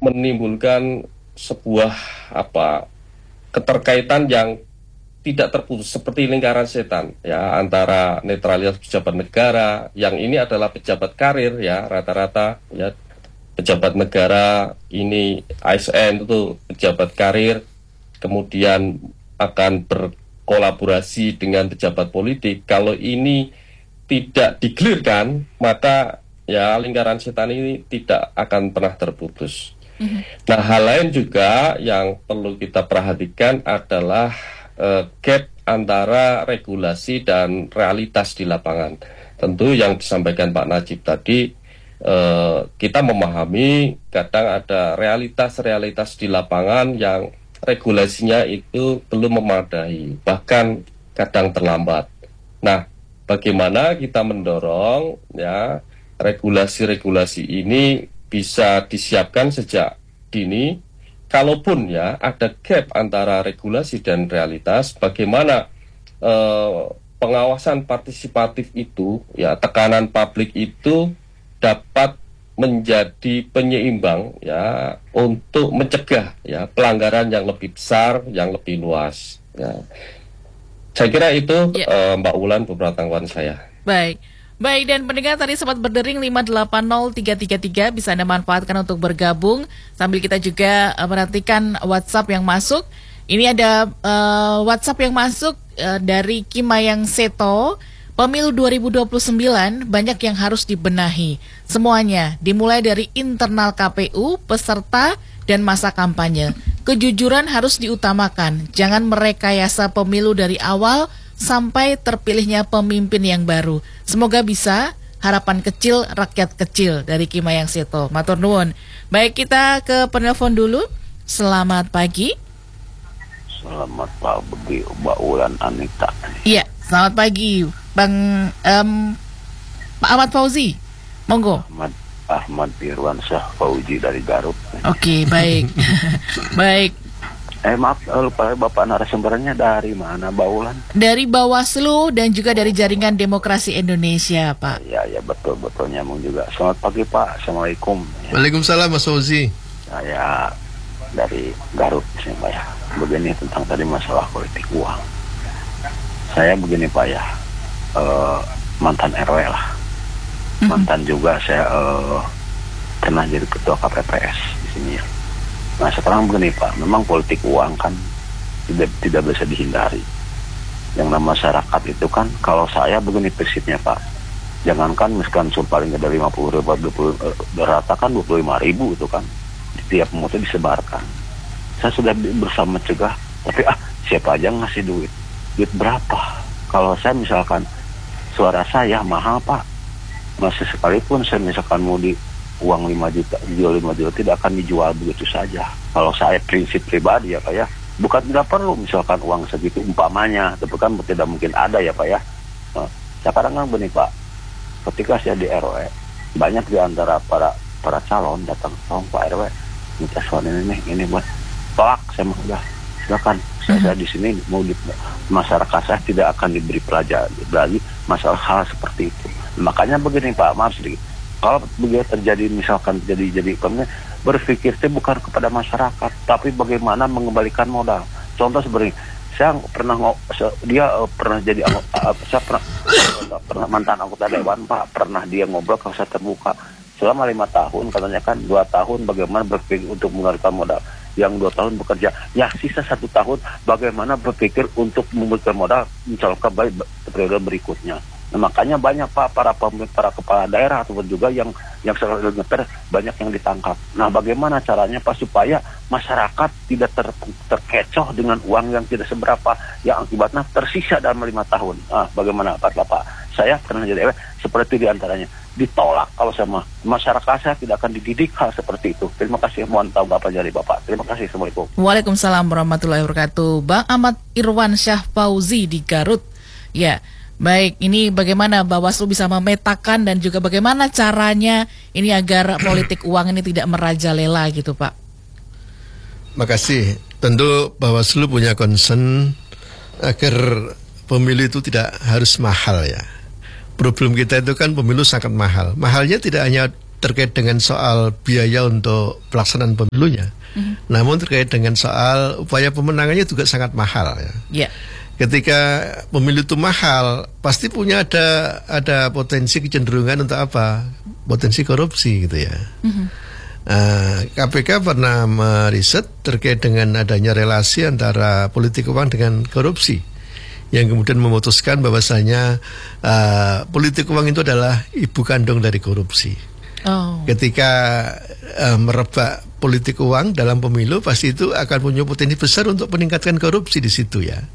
menimbulkan sebuah keterkaitan yang tidak terputus seperti lingkaran setan ya, antara netralitas pejabat negara yang ini adalah pejabat karir ya, rata-rata ya, pejabat negara ini ASN itu pejabat karir, kemudian akan berkolaborasi dengan pejabat politik. Kalau ini tidak digelirkan, maka ya lingkaran setan ini tidak akan pernah terputus. Nah, hal lain juga yang perlu kita perhatikan adalah gap antara regulasi dan realitas di lapangan. Tentu yang disampaikan Pak Najib tadi, kita memahami kadang ada realitas-realitas di lapangan yang regulasinya itu belum memadai, bahkan kadang terlambat. Nah, bagaimana kita mendorong ya regulasi-regulasi ini bisa disiapkan sejak dini. Kalaupun ya ada gap antara regulasi dan realitas, bagaimana pengawasan partisipatif itu, ya tekanan publik itu dapat menjadi penyeimbang ya untuk mencegah ya pelanggaran yang lebih besar, yang lebih luas. Ya. Saya kira itu Mbak Wulan beberapa tanggapan saya. Baik, dan pendengar tadi sempat berdering 580-333, bisa Anda manfaatkan untuk bergabung sambil kita juga perhatikan WhatsApp yang masuk. Ini ada WhatsApp yang masuk dari Kimayang Seto. Pemilu 2029 banyak yang harus dibenahi. Semuanya dimulai dari internal KPU, peserta, dan masa kampanye. Kejujuran harus diutamakan. Jangan merekayasa pemilu dari awal sampai terpilihnya pemimpin yang baru. Semoga bisa. Harapan kecil, rakyat kecil, dari Kimayang Seto. Matur nuwun. Baik, kita ke penelpon dulu. Selamat pagi. Selamat pagi, Mbak Wulan Anita. Iya, selamat pagi, Bang Pak Ahmad Fauzi. Monggo. Ahmad Irwansyah Fauzi dari Garut. Oke, baik. Baik. Maaf, lupa Bapak narasumbernya dari mana, Mbak Wulan? Dari Bawaslu dan juga dari Jaringan Demokrasi Indonesia, Pak. Ya, betul nyambung juga. Selamat pagi, Pak. Assalamualaikum. Waalaikumsalam, Mas Fauzi. Saya dari Garut, Pak ya. Begini tentang tadi masalah politik uang. Saya begini, Pak ya. Mantan RW lah. Mantan juga saya pernah jadi ketua KPPS di sini ya. Nah, sekarang begini, Pak, memang politik uang kan tidak bisa dihindari. Yang nama masyarakat itu kan, kalau saya begini prinsipnya, Pak, jangankan misalkan paling ada 50 ribu, 20, rata kan 25 ribu itu kan, di tiap mutu disebarkan. Saya sudah berusaha mencegah, tapi siapa aja ngasih duit berapa? Kalau saya misalkan suara saya mahal, Pak, masih sekalipun saya misalkan mau di uang 5 juta, jual 5 juta tidak akan dijual begitu saja. Kalau saya prinsip pribadi ya Pak ya, bukan tidak perlu misalkan uang segitu umpamanya, tapi kan tidak mungkin ada ya Pak ya. Nah, sekarang kan begini Pak, ketika saya di RW, banyak di antara para calon datang, Pak RW, minta soal ini buat tolak, saya mau udah silakan. Saya di sini mau di masyarakat saya tidak akan diberi pelajaran lagi masalah hal seperti itu. Makanya begini Pak, maaf sedikit. Kalau begitu terjadi misalkan jadi berpikir itu bukan kepada masyarakat, tapi bagaimana mengembalikan modal. Contoh seperti saya pernah jadi saya pernah mantan anggota dewan Pak, pernah dia ngobrol kalau saya terbuka selama 5 tahun katanya kan 2 tahun bagaimana berpikir untuk mengeluarkan modal, yang 2 tahun bekerja, ya sisa 1 tahun bagaimana berpikir untuk memberikan modal mencalonkan baik periode berikutnya. Nah, makanya banyak Pak para kepala daerah ataupun juga yang selalu ngeter banyak yang ditangkap. Nah, bagaimana caranya Pak supaya masyarakat tidak terkecoh dengan uang yang tidak seberapa yang akibatnya tersisa dalam 5 tahun. Nah, bagaimana Pak? Saya pernah jadi seperti diantaranya ditolak kalau sama masyarakat saya tidak akan dididik hal seperti itu. Terima kasih, mohon tahu Bapak dari Bapak. Terima kasih, Assalamualaikum. Waalaikumsalam warahmatullahi wabarakatuh. Bang Ahmad Irwansyah Fauzi di Garut. Ya. Baik, ini bagaimana Bawaslu bisa memetakan dan juga bagaimana caranya ini agar politik uang ini tidak merajalela gitu Pak? Makasih. Tentu Bawaslu punya concern agar pemilu itu tidak harus mahal ya. Problem kita itu kan pemilu sangat mahal. Mahalnya tidak hanya terkait dengan soal biaya untuk pelaksanaan pemilunya. Namun terkait dengan soal upaya pemenangannya juga sangat mahal ya. Ya. Ketika pemilu itu mahal, pasti punya ada potensi kecenderungan untuk apa? Potensi korupsi gitu ya. KPK pernah meriset terkait dengan adanya relasi antara politik uang dengan korupsi, yang kemudian memutuskan bahwasanya politik uang itu adalah ibu kandung dari korupsi. Ketika merebak politik uang dalam pemilu, pasti itu akan punya potensi besar untuk meningkatkan korupsi di situ ya.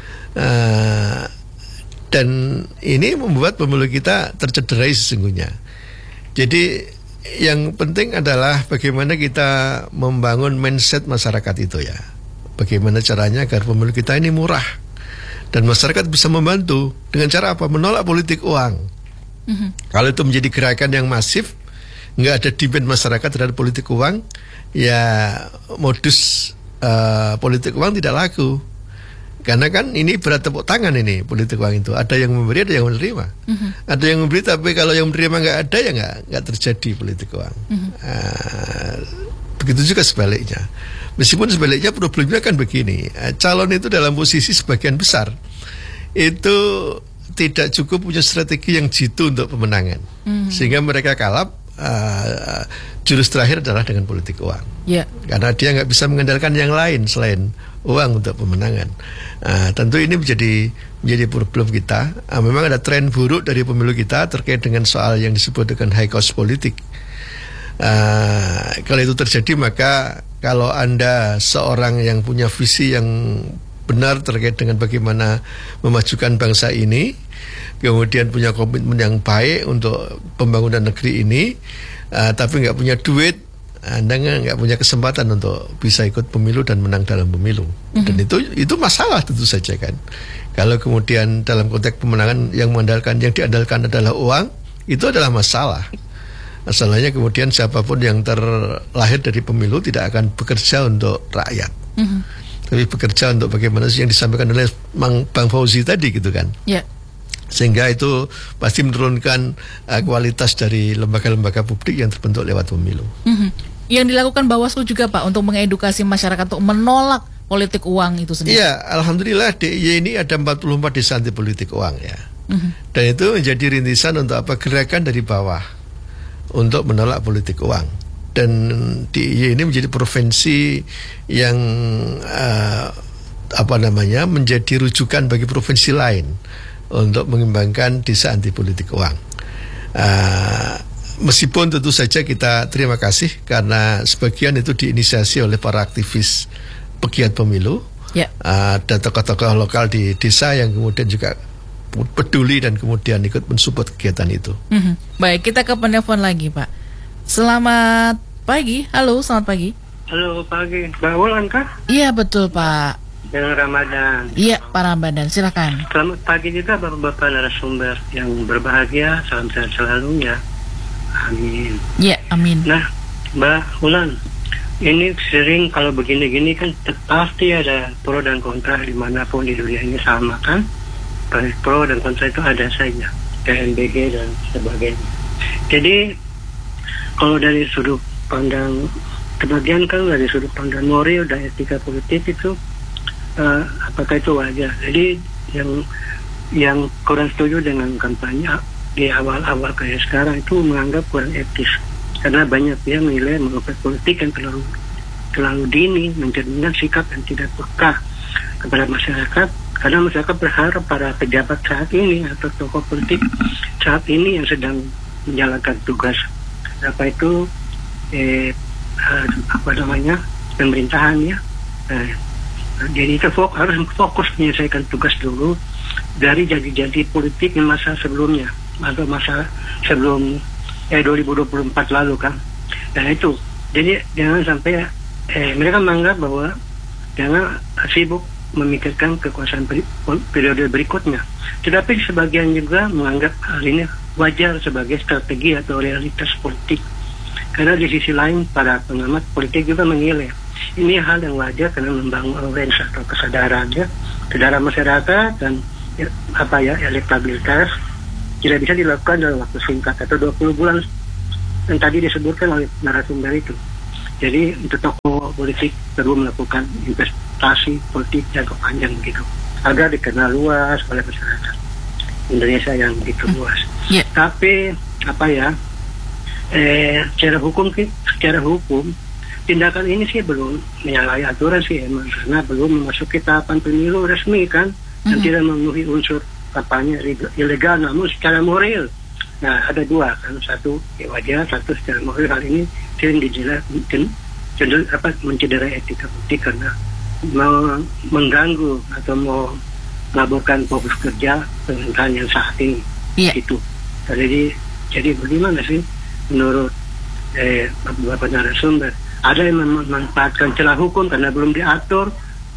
Dan ini membuat pemilu kita tercederai sesungguhnya. Jadi yang penting adalah bagaimana kita membangun mindset masyarakat itu ya. Bagaimana caranya agar pemilu kita ini murah dan masyarakat bisa membantu dengan cara apa? Menolak politik uang. Kalau itu menjadi gerakan yang masif, nggak ada demand masyarakat terhadap politik uang, ya modus politik uang tidak laku. Karena kan ini berat tepuk tangan ini politik uang itu. Ada yang memberi, ada yang menerima. Ada yang memberi, tapi kalau yang menerima nggak ada, ya nggak terjadi politik uang. Begitu juga sebaliknya. Meskipun sebaliknya problemnya kan begini, calon itu dalam posisi sebagian besar itu tidak cukup punya strategi yang jitu untuk pemenangan, sehingga mereka kalap. Jurus terakhir adalah dengan politik uang, karena dia nggak bisa mengandalkan yang lain selain uang untuk pemenangan. Tentu ini menjadi problem kita. Memang ada tren buruk dari pemilu kita terkait dengan soal yang disebut dengan high cost politik. Kalau itu terjadi, maka kalau Anda seorang yang punya visi yang benar terkait dengan bagaimana memajukan bangsa ini, kemudian punya komitmen yang baik untuk pembangunan negeri ini, tapi nggak punya duit, Anda nggak punya kesempatan untuk bisa ikut pemilu dan menang dalam pemilu. Dan itu masalah tentu saja kan. Kalau kemudian dalam konteks pemenangan yang diandalkan adalah uang, itu adalah masalah. Masalahnya kemudian siapapun yang terlahir dari pemilu tidak akan bekerja untuk rakyat, tapi bekerja untuk bagaimana sih yang disampaikan oleh Bang Fauzi tadi gitu kan. Sehingga itu pasti menurunkan kualitas dari lembaga-lembaga publik yang terbentuk lewat pemilu. Yang dilakukan Bawaslu juga Pak untuk mengedukasi masyarakat untuk menolak politik uang itu sendiri. Iya, alhamdulillah DIY ini ada 44 desa anti politik uang ya. Dan itu menjadi rintisan untuk apa? Gerakan dari bawah untuk menolak politik uang. Dan DIY ini menjadi provinsi yang menjadi rujukan bagi provinsi lain untuk mengembangkan desa anti politik uang. Meskipun tentu saja kita terima kasih karena sebagian itu diinisiasi oleh para aktivis pegiat pemilu, dan tokoh-tokoh lokal di desa yang kemudian juga peduli dan kemudian ikut mensupport kegiatan itu. Baik, kita ke penelpon lagi Pak. Selamat pagi, halo selamat pagi. Halo pagi, Mbak Wulan kah? Iya betul Pak. Dengan Ramadan. Iya Pak Ramadan, silakan. Selamat pagi juga Bapak-bapak narasumber yang berbahagia, salam sehat selalu ya. Amin. Iya, amin. Nah, Mbak Wulan, ini sering kalau begini-gini kan pasti ada pro dan kontra dimanapun di dunia ini sama kan? Pro dan kontra itu ada saja, KNBG dan sebagainya. Jadi kalau dari sudut pandang kebagian kan dari sudut pandang moral dan etika politik itu apakah itu wajar? Jadi yang kurang setuju dengan kampanye di awal-awal kayak sekarang itu menganggap kurang etis karena banyak yang menilai menganggap politik yang terlalu dini, mencerminkan sikap yang tidak peka kepada masyarakat, karena masyarakat berharap para pejabat saat ini atau tokoh politik saat ini yang sedang menjalankan tugas pemerintahan ya. Jadi itu harus fokus menyelesaikan tugas dulu dari janji-janji politik di masa sebelumnya atau masa sebelum 2024 lalu kan. Dan itu jadi jangan sampai mereka menganggap bahwa jangan sibuk memikirkan kekuasaan periode berikutnya. Tetapi sebagian juga menganggap hal ini wajar sebagai strategi atau realitas politik. Karena di sisi lain para pengamat politik juga menilai ini hal yang wajar karena membangun awareness atau kesadaran masyarakat dan elektabilitas tidak bisa dilakukan dalam waktu singkat atau 20 bulan yang tadi disebutkan oleh narasumber itu. Jadi untuk tokoh politik perlu melakukan investasi politik jangka panjang begitu, agar dikenal luas oleh masyarakat Indonesia yang begitu luas. Yeah. Tapi apa ya? Secara hukum tindakan ini sih belum menyalahi aturan sih emang, karena belum memasuki tahapan pemilu resmi kan, dan tidak memenuhi unsur kampanye ilegal namun secara moral. Nah, ada dua kan, satu wajar, satu secara moral. Hal ini sering cenderung mencederai etika politik karena mengganggu atau mau melaburkan fokus kerja pemerintahan yang saat ini. Itu. Jadi bagaimana sih menurut beberapa narasumber? Ada yang memanfaatkan celah hukum karena belum diatur,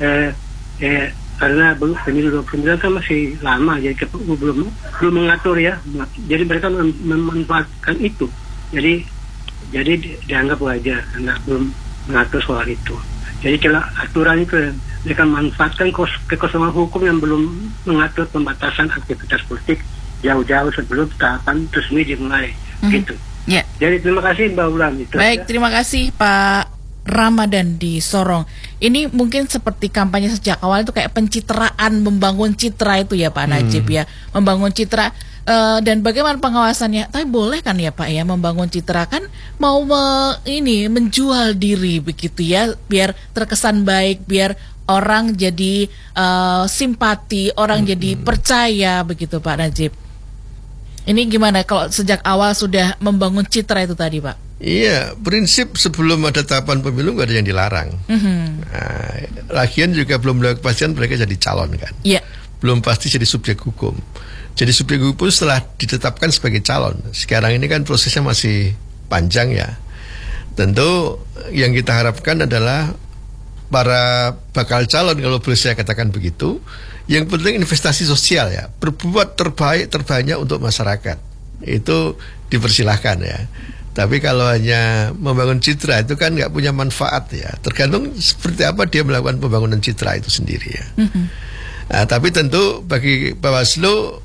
karena pemilu 29 kan masih lama, jadi KPU belum mengatur ya. Jadi mereka memanfaatkan itu. Jadi dianggap wajar karena belum mengatur soal itu. Jadi celah aturan itu mereka manfaatkan kekosongan hukum yang belum mengatur pembatasan aktivitas politik jauh-jauh sebelum tahapan resmi dimulai. Gitu. Yeah. Jadi terima kasih Mbak Ulan. Baik, terima kasih Pak Ramadan di Sorong. Ini mungkin seperti kampanye sejak awal itu kayak pencitraan, membangun citra itu ya Pak Najib ya, membangun citra. Dan bagaimana pengawasannya? Tapi boleh kan ya Pak ya, membangun citra kan mau menjual diri begitu ya, biar terkesan baik, biar orang jadi simpati, orang jadi percaya begitu Pak Najib. Ini gimana kalau sejak awal sudah membangun citra itu tadi Pak? Iya, prinsip sebelum ada tahapan pemilu nggak ada yang dilarang. Nah, lagian juga belum ada kepastian mereka jadi calon kan. Iya. Belum pasti jadi subjek hukum. Jadi subjek hukum setelah ditetapkan sebagai calon. Sekarang ini kan prosesnya masih panjang ya. Tentu yang kita harapkan adalah para bakal calon, kalau boleh saya katakan begitu, yang penting investasi sosial ya, berbuat terbaik untuk masyarakat, itu dipersilahkan ya. Tapi kalau hanya membangun citra itu kan nggak punya manfaat ya. Tergantung seperti apa dia melakukan pembangunan citra itu sendiri ya. Nah, tapi tentu bagi Bawaslu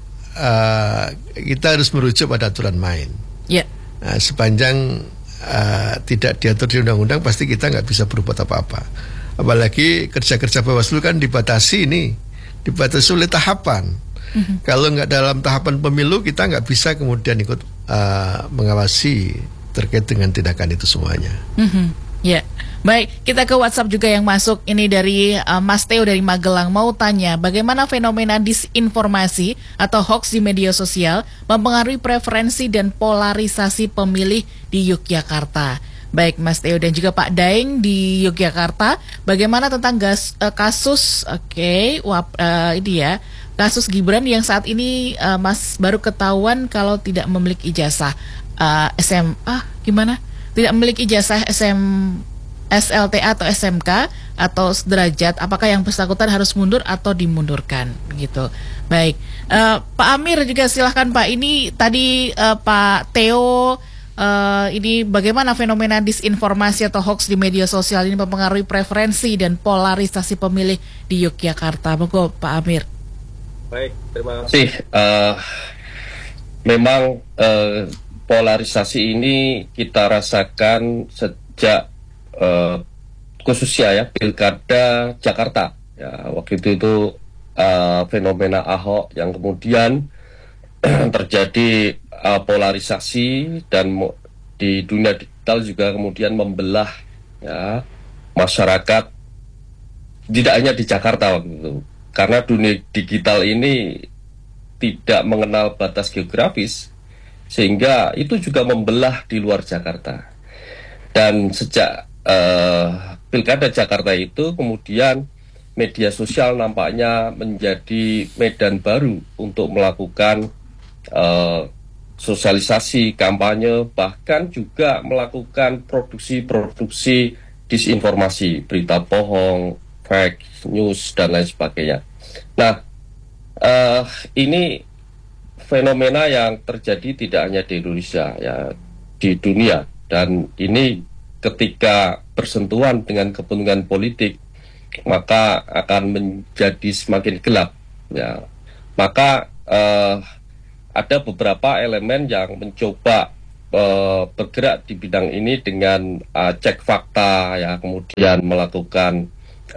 kita harus merujuk pada aturan main. Yeah. Nah, sepanjang tidak diatur di undang-undang pasti kita nggak bisa berbuat apa-apa. Apalagi kerja-kerja Bawaslu kan dibatasi oleh tahapan. Kalau nggak dalam tahapan pemilu kita nggak bisa kemudian ikut mengawasi terkait dengan tindakan itu semuanya. Ya, baik, kita ke WhatsApp juga yang masuk. Ini dari Mas Teo dari Magelang, mau tanya bagaimana fenomena disinformasi atau hoax di media sosial mempengaruhi preferensi dan polarisasi pemilih di Yogyakarta. Baik Mas Teo dan juga Pak Daeng di Yogyakarta, bagaimana tentang kasus ini ya, kasus Gibran yang saat ini Mas baru ketahuan kalau tidak memiliki ijazah tidak memiliki ijazah SLTA atau SMK atau sederajat, apakah yang bersangkutan harus mundur atau dimundurkan begitu. Baik, Pak Amir juga silahkan Pak. Ini tadi Pak Teo, ini bagaimana fenomena disinformasi atau hoax di media sosial ini mempengaruhi preferensi dan polarisasi pemilih di Yogyakarta. Monggo Pak Amir. Baik, terima kasih. Memang polarisasi ini kita rasakan sejak khususnya ya Pilkada Jakarta. Ya, waktu itu fenomena Ahok yang kemudian terjadi polarisasi dan di dunia digital juga kemudian membelah ya masyarakat, tidak hanya di Jakarta waktu itu. Karena dunia digital ini tidak mengenal batas geografis, sehingga itu juga membelah di luar Jakarta. Dan sejak Pilkada Jakarta itu kemudian media sosial nampaknya menjadi medan baru untuk melakukan sosialisasi, kampanye, bahkan juga melakukan produksi disinformasi, berita bohong, fake news, dan lain sebagainya. Nah, ini fenomena yang terjadi tidak hanya di Indonesia, ya, di dunia. Dan ini ketika bersentuhan dengan kepentingan politik, maka akan menjadi semakin gelap. Ya. Maka ada beberapa elemen yang mencoba bergerak di bidang ini dengan cek fakta ya, kemudian melakukan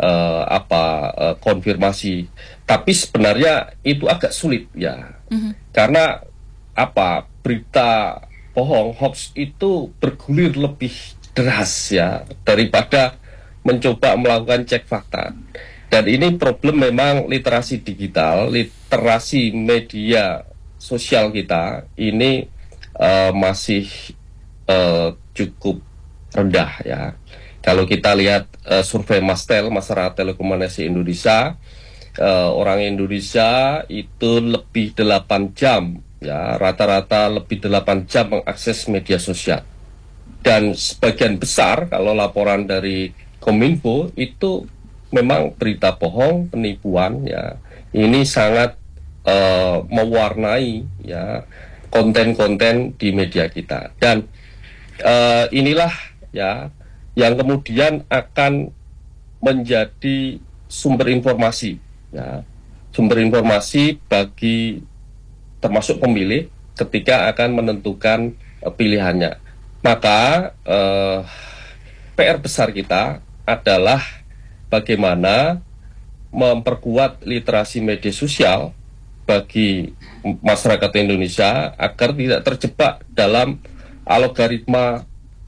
konfirmasi. Tapi sebenarnya itu agak sulit ya, karena berita bohong, hoax itu bergulir lebih deras ya daripada mencoba melakukan cek fakta. Dan ini problem memang literasi digital, literasi media sosial kita ini masih cukup rendah ya. Kalau kita lihat survei Mastel, Masyarakat Telekomunikasi Indonesia, orang Indonesia itu lebih 8 jam ya, rata-rata lebih 8 jam mengakses media sosial. Dan sebagian besar kalau laporan dari Kominfo itu memang berita bohong, penipuan ya. Ini sangat mewarnai ya konten-konten di media kita. Dan inilah ya yang kemudian akan menjadi sumber informasi ya. Sumber informasi bagi termasuk pemilih ketika akan menentukan pilihannya. Maka PR besar kita adalah bagaimana memperkuat literasi media sosial bagi masyarakat Indonesia agar tidak terjebak dalam algoritma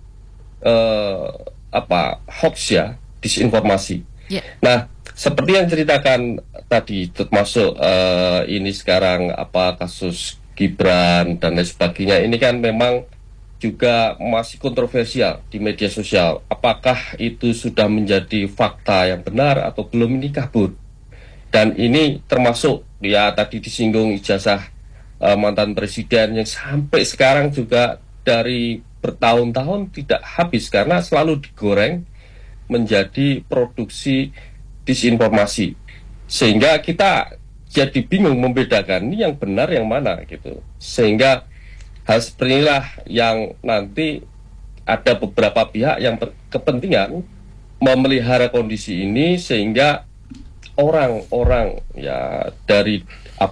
hoax ya, disinformasi. Nah, seperti yang ceritakan tadi, termasuk ini sekarang kasus Gibran dan lain sebagainya, ini kan memang juga masih kontroversial di media sosial. Apakah itu sudah menjadi fakta yang benar atau belum, ini kabur. Dan ini termasuk ya tadi disinggung ijazah mantan presiden yang sampai sekarang juga dari bertahun-tahun tidak habis karena selalu digoreng menjadi produksi disinformasi. Sehingga kita jadi bingung membedakan ini yang benar yang mana gitu. Sehingga hal seperti inilah yang nanti ada beberapa pihak yang berkepentingan memelihara kondisi ini sehingga orang-orang ya dari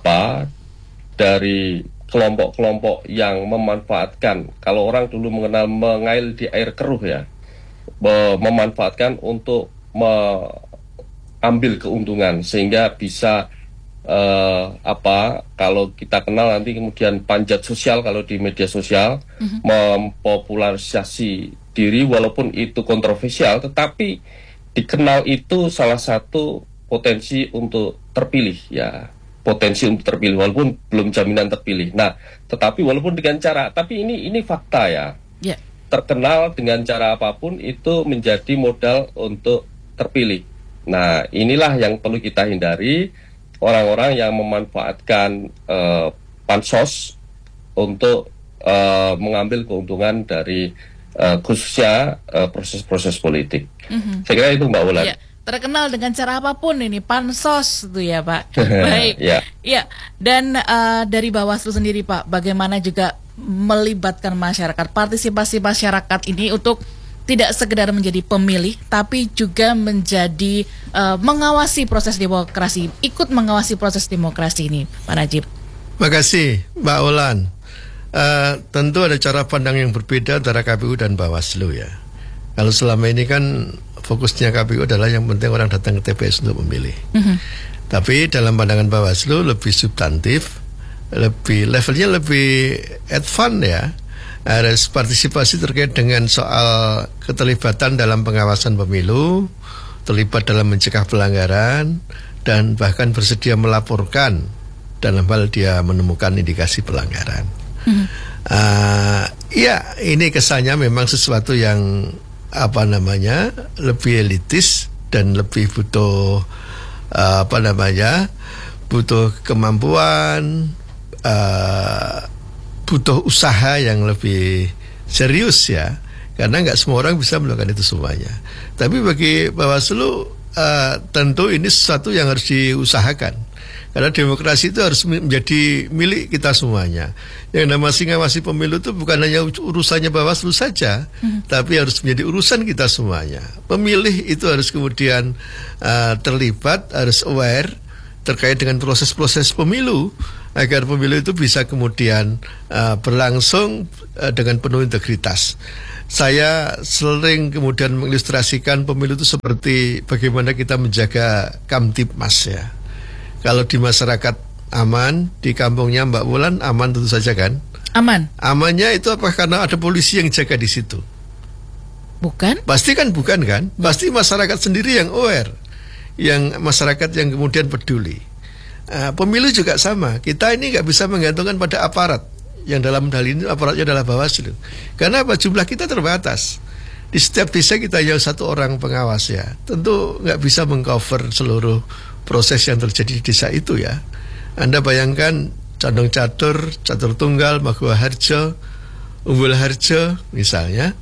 kelompok-kelompok yang memanfaatkan, kalau orang dulu mengenal mengail di air keruh ya, memanfaatkan untuk ambil keuntungan sehingga bisa kalau kita kenal nanti kemudian panjat sosial kalau di media sosial, mempopularisasi diri walaupun itu kontroversial, tetapi dikenal itu salah satu potensi untuk terpilih ya, potensi untuk terpilih walaupun belum jaminan terpilih. Nah, tetapi walaupun dengan cara, tapi ini fakta ya. Terkenal dengan cara apapun itu menjadi modal untuk terpilih. Nah, inilah yang perlu kita hindari, orang-orang yang memanfaatkan pansos untuk mengambil keuntungan dari khususnya proses-proses politik. Saya kira itu Mbak Wulan. Terkenal dengan cara apapun ini pansos itu ya Pak. Baik. Ya. Dan dari Bawaslu sendiri Pak, bagaimana juga melibatkan masyarakat, partisipasi masyarakat ini untuk tidak sekedar menjadi pemilih, tapi juga menjadi mengawasi proses demokrasi, ikut mengawasi proses demokrasi ini, Pak Najib. Makasih, Mbak Wulan. Tentu ada cara pandang yang berbeda antara KPU dan Bawaslu ya. Kalau selama ini kan fokusnya KPU adalah yang penting orang datang ke TPS untuk memilih. Tapi dalam pandangan Bawaslu lebih substantif, levelnya lebih advance ya. Harus partisipasi terkait dengan soal keterlibatan dalam pengawasan pemilu, terlibat dalam mencegah pelanggaran, dan bahkan bersedia melaporkan dalam hal dia menemukan indikasi pelanggaran. Ya, ini kesannya memang sesuatu yang lebih elitis dan lebih butuh butuh kemampuan, butuh usaha yang lebih serius ya, karena nggak semua orang bisa melakukan itu semuanya. Tapi bagi Bawaslu tentu ini sesuatu yang harus diusahakan, karena demokrasi itu harus menjadi milik kita semuanya. Yang namanya ngawasi pemilu itu bukan hanya urusannya Bawaslu saja, tapi harus menjadi urusan kita semuanya. Pemilih itu harus kemudian terlibat, harus aware terkait dengan proses-proses pemilu, agar pemilu itu bisa kemudian berlangsung dengan penuh integritas. Saya sering kemudian mengilustrasikan pemilu itu seperti bagaimana kita menjaga Kamtibmas ya. Kalau di masyarakat aman, di kampungnya Mbak Wulan aman tentu saja kan? Aman. Amannya itu apa karena ada polisi yang jaga di situ? Bukan? Pasti kan bukan kan? Pasti masyarakat sendiri yang aware, yang masyarakat yang kemudian peduli. Pemilu juga sama. Kita ini nggak bisa menggantungkan pada aparat. Yang dalam hal ini aparatnya adalah Bawaslu. Karena apa? Jumlah kita terbatas. Di setiap desa kita hanya 1 orang pengawas ya. Tentu nggak bisa mengcover seluruh proses yang terjadi di desa itu ya. Anda bayangkan Condong Catur, Catur Tunggal, Magua Harjo, Umbul Harjo misalnya.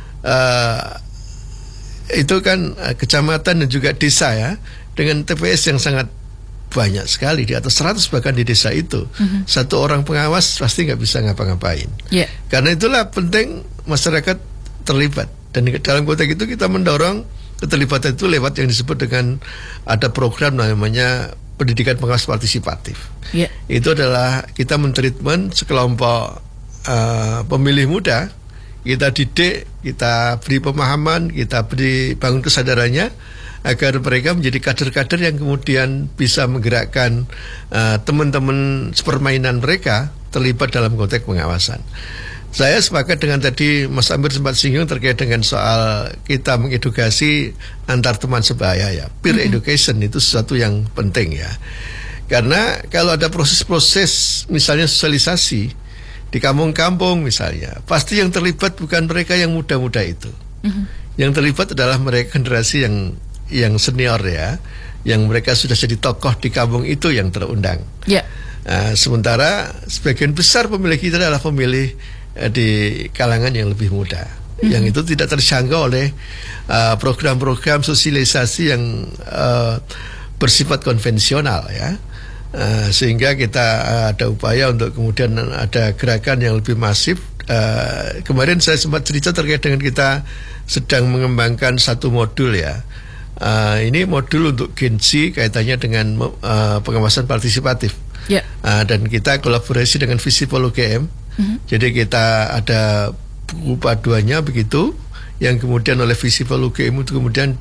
Itu kan kecamatan dan juga desa ya, dengan TPS yang sangat banyak sekali, di atas 100 bahkan di desa itu. 1 orang pengawas pasti nggak bisa ngapa-ngapain. Karena itulah penting masyarakat terlibat, dan dalam konteks itu kita mendorong keterlibatan itu lewat yang disebut dengan ada program namanya pendidikan pengawas partisipatif. Itu adalah kita mentreatment sekelompok pemilih muda. Kita didik, kita beri pemahaman, kita beri bangun kesadarannya agar mereka menjadi kader-kader yang kemudian bisa menggerakkan teman-teman sepermainan mereka terlibat dalam konteks pengawasan. Saya sepakat dengan tadi Mas Amir sempat singgung terkait dengan soal kita mengedukasi antar teman sebaya ya. Peer education itu sesuatu yang penting ya. Karena kalau ada proses-proses misalnya sosialisasi di kampung-kampung misalnya, pasti yang terlibat bukan mereka yang muda-muda itu. Yang terlibat adalah mereka generasi yang senior ya, yang mereka sudah jadi tokoh di kampung itu yang terundang. Sementara sebagian besar pemilih kita adalah pemilih di kalangan yang lebih muda, yang itu tidak terjangkau oleh program-program sosialisasi yang bersifat konvensional ya. Sehingga kita ada upaya untuk kemudian ada gerakan yang lebih masif. Kemarin saya sempat cerita terkait dengan kita sedang mengembangkan 1 modul ya. Ini modul untuk Gen Z kaitannya dengan pengawasan partisipatif. Dan kita kolaborasi dengan Visipol UGM. Jadi kita ada buku paduannya begitu, yang kemudian oleh Visipol UGM itu kemudian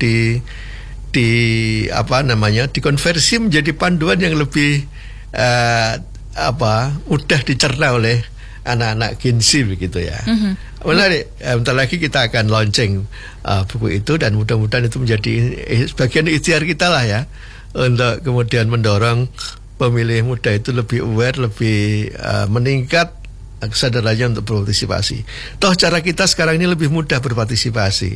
dikonversi menjadi panduan yang lebih mudah dicerna oleh anak-anak Gen Z begitu ya. Menarik. Bentar lagi kita akan launching buku itu, dan mudah-mudahan itu menjadi bagian ikhtiar kita lah ya, untuk kemudian mendorong pemilih muda itu lebih aware, lebih meningkat kesadarannya untuk berpartisipasi. Toh cara kita sekarang ini lebih mudah berpartisipasi.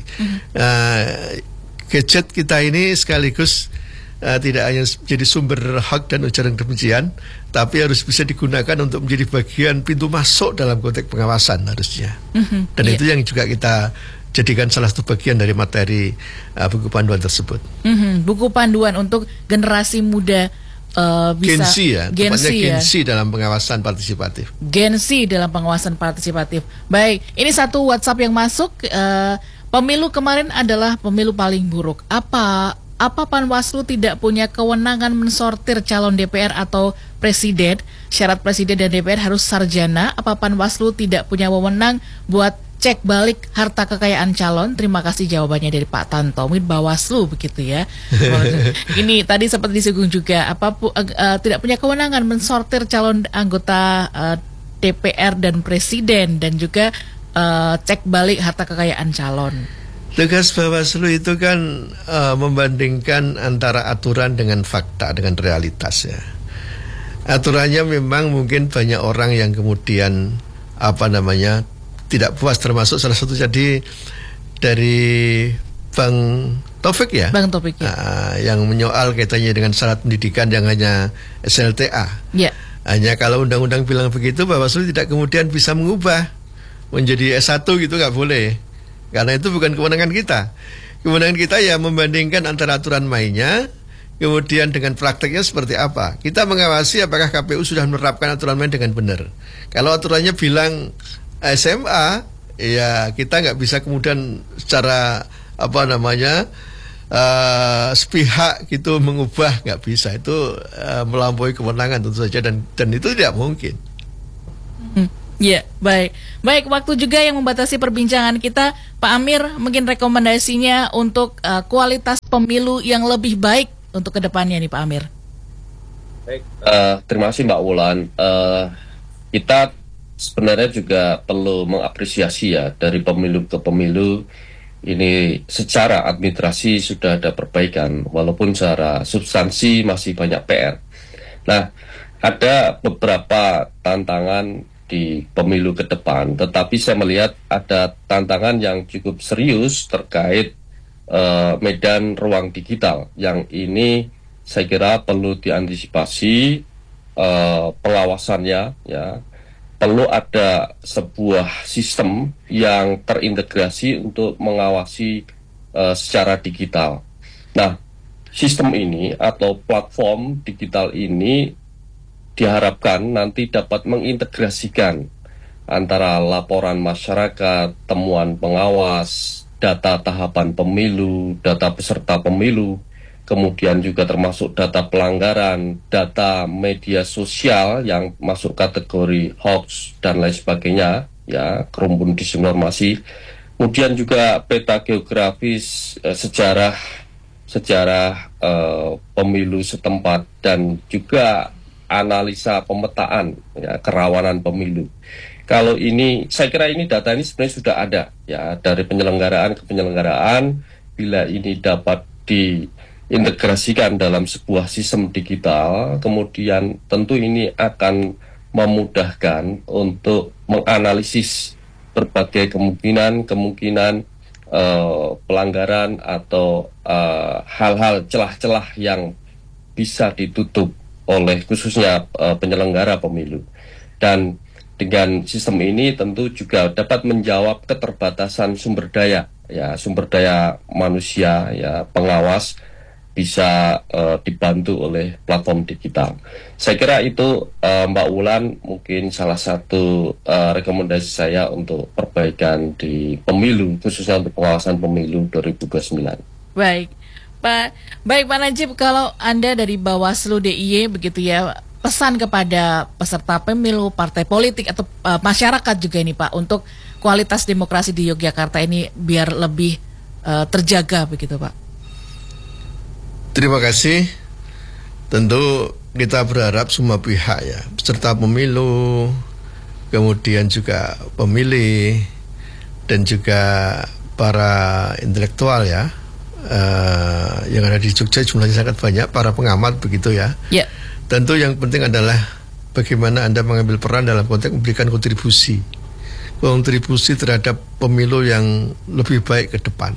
Gadget kita ini sekaligus tidak hanya jadi sumber hak dan ujaran kebencian, tapi harus bisa digunakan untuk menjadi bagian pintu masuk dalam konteks pengawasan harusnya. Dan itu yang juga kita jadikan salah satu bagian dari materi buku panduan tersebut. Buku panduan untuk generasi muda bisa Gen Z ya, Gen Z dalam pengawasan partisipatif. Gen Z dalam pengawasan partisipatif. Baik, ini satu WhatsApp yang masuk. Pemilu kemarin adalah pemilu paling buruk. Apa Panwaslu tidak punya kewenangan mensortir calon DPR atau presiden? Syarat presiden dan DPR harus sarjana. Apa Panwaslu tidak punya wewenang buat cek balik harta kekayaan calon? Terima kasih jawabannya dari Pak Tantowi, Bawaslu begitu ya. Ini tadi sempat disinggung juga, tidak punya kewenangan mensortir calon anggota DPR dan presiden, dan juga cek balik harta kekayaan calon. Tugas Bawaslu itu kan membandingkan antara aturan dengan fakta, dengan realitas ya. Aturannya memang mungkin banyak orang yang kemudian tidak puas, termasuk salah satu jadi dari Bang Taufik ya. Bang Taufik ya. Yang menyoal kaitannya dengan syarat pendidikan yang hanya SLTA. Hanya kalau undang-undang bilang begitu, Bawaslu tidak kemudian bisa mengubah menjadi S1 gitu, nggak boleh. Karena itu bukan kewenangan kita. Kewenangan kita ya membandingkan antara aturan mainnya, kemudian dengan prakteknya seperti apa. Kita mengawasi apakah KPU sudah menerapkan aturan main dengan benar. Kalau aturannya bilang SMA, ya kita nggak bisa kemudian secara sepihak gitu mengubah, nggak bisa. Itu melampaui kewenangan tentu saja, dan itu tidak mungkin. Ya, baik. Baik, waktu juga yang membatasi perbincangan kita. Pak Amir, mungkin rekomendasinya untuk kualitas pemilu yang lebih baik untuk kedepannya nih Pak Amir. Baik, terima kasih Mbak Wulan. Kita sebenarnya juga perlu mengapresiasi ya, dari pemilu ke pemilu ini secara administrasi sudah ada perbaikan, walaupun secara substansi masih banyak PR. Nah, ada beberapa tantangan di pemilu ke depan, tetapi saya melihat ada tantangan yang cukup serius terkait medan ruang digital, yang ini saya kira perlu diantisipasi pengawasannya ya. Perlu ada sebuah sistem yang terintegrasi untuk mengawasi secara digital. Nah, sistem ini atau platform digital ini diharapkan nanti dapat mengintegrasikan antara laporan masyarakat, temuan pengawas, data tahapan pemilu, data peserta pemilu, kemudian juga termasuk data pelanggaran, data media sosial yang masuk kategori hoax dan lain sebagainya, ya, kerumpun disinformasi. Kemudian juga peta geografis, sejarah pemilu setempat, dan juga analisa pemetaan ya, kerawanan pemilu. Kalau ini, saya kira ini data ini sebenarnya sudah ada ya, dari penyelenggaraan ke penyelenggaraan. Bila ini dapat diintegrasikan dalam sebuah sistem digital, kemudian tentu ini akan memudahkan untuk menganalisis berbagai kemungkinan pelanggaran atau hal-hal celah-celah yang bisa ditutup oleh khususnya penyelenggara pemilu. Dan dengan sistem ini tentu juga dapat menjawab keterbatasan sumber daya ya, sumber daya manusia ya, pengawas bisa dibantu oleh platform digital. Saya kira itu Mbak Wulan mungkin salah satu rekomendasi saya untuk perbaikan di pemilu, khususnya untuk pengawasan pemilu 2029. Baik Pak Najib, kalau Anda dari Bawaslu DIY begitu ya, pesan kepada peserta pemilu, partai politik atau masyarakat juga ini Pak, untuk kualitas demokrasi di Yogyakarta ini biar lebih terjaga begitu Pak. Terima kasih. Tentu kita berharap semua pihak ya, peserta pemilu, kemudian juga pemilih, dan juga para intelektual ya, yang ada di Jogja jumlahnya sangat banyak, para pengamat begitu ya. Yeah. Tentu yang penting adalah bagaimana Anda mengambil peran dalam konteks memberikan kontribusi terhadap pemilu yang lebih baik ke depan.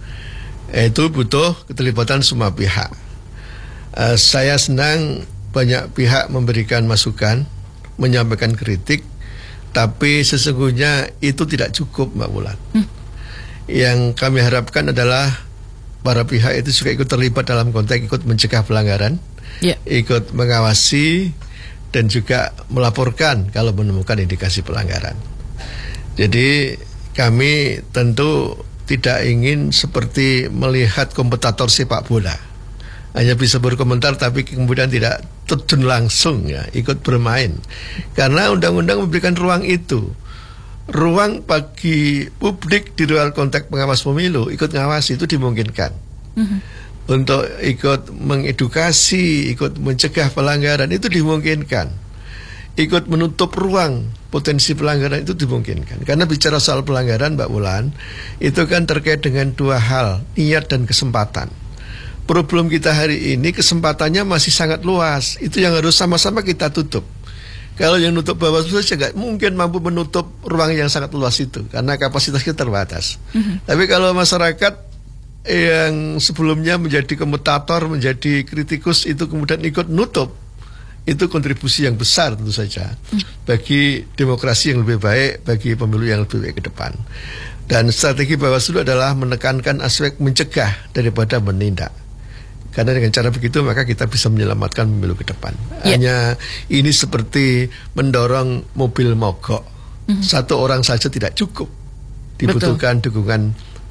Itu butuh keterlibatan semua pihak. Saya senang banyak pihak memberikan masukan, menyampaikan kritik, tapi sesungguhnya itu tidak cukup Mbak Wulan. Yang kami harapkan adalah para pihak itu juga ikut terlibat dalam konteks ikut mencegah pelanggaran, ikut mengawasi, dan juga melaporkan kalau menemukan indikasi pelanggaran. Jadi kami tentu tidak ingin seperti melihat kompetitor sepak bola, hanya bisa berkomentar tapi kemudian tidak terjun langsung ya, ikut bermain. Karena undang-undang memberikan ruang itu, ruang bagi publik di luar konteks pengawas pemilu ikut ngawasi, itu dimungkinkan. Untuk ikut mengedukasi, ikut mencegah pelanggaran itu dimungkinkan. Ikut menutup ruang potensi pelanggaran itu dimungkinkan. Karena bicara soal pelanggaran Mbak Wulan, itu kan terkait dengan dua hal, niat dan kesempatan. Problem kita hari ini kesempatannya masih sangat luas, itu yang harus sama-sama kita tutup. Kalau yang nutup Bawaslu saja nggak mungkin mampu menutup ruang yang sangat luas itu, karena kapasitas kita terbatas. Tapi kalau masyarakat yang sebelumnya menjadi komentator, menjadi kritikus, itu kemudian ikut nutup, itu kontribusi yang besar tentu saja bagi demokrasi yang lebih baik, bagi pemilu yang lebih baik ke depan. Dan strategi Bawaslu adalah menekankan aspek mencegah daripada menindak. Karena dengan cara begitu maka kita bisa menyelamatkan pemilu ke depan. Hanya ini seperti mendorong mobil mogok. Satu orang saja tidak cukup. Dibutuhkan dukungan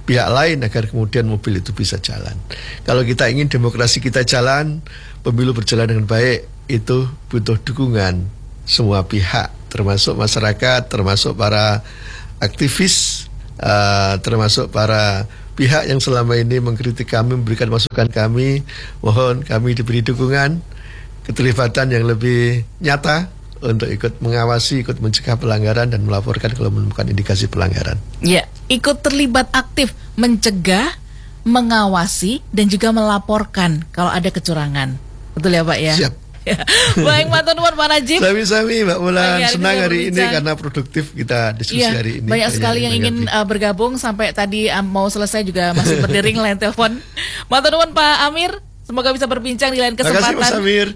pihak lain agar kemudian mobil itu bisa jalan. Kalau kita ingin demokrasi kita jalan, pemilu berjalan dengan baik, itu butuh dukungan semua pihak, termasuk masyarakat, termasuk para aktivis, termasuk para pihak yang selama ini mengkritik kami, memberikan masukan kami. Mohon kami diberi dukungan, keterlibatan yang lebih nyata untuk ikut mengawasi, ikut mencegah pelanggaran dan melaporkan kalau menemukan indikasi pelanggaran. Ya, ikut terlibat aktif mencegah, mengawasi dan juga melaporkan kalau ada kecurangan. Betul ya Pak ya? Siap. Ya. Baik, matur nuwun Pak Najib. Sami-sami Mbak Mulan, senang hari ini berbincang. karena produktif kita diskusi Iya, hari ini. banyak sekali yang ingin bergabung sampai tadi mau selesai juga masih berdering lain telepon. Matur nuwun Pak Amir, semoga bisa berbincang di lain Terima kasih kesempatan. Mas Amir.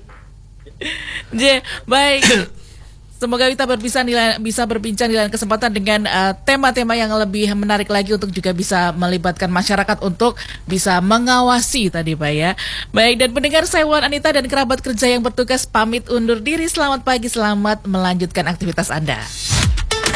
Baik. Semoga kita bisa berbincang di lain kesempatan dengan tema-tema yang lebih menarik lagi untuk juga bisa melibatkan masyarakat untuk bisa mengawasi tadi Pak ya. Baik, dan pendengar, saya Wan Anita dan kerabat kerja yang bertugas pamit undur diri. Selamat pagi, selamat melanjutkan aktivitas Anda.